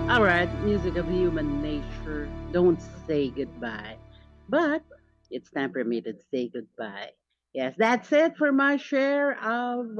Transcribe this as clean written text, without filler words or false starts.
All right, music of human nature. Don't say goodbye. But it's time for me to say goodbye. Yes, that's it for my share of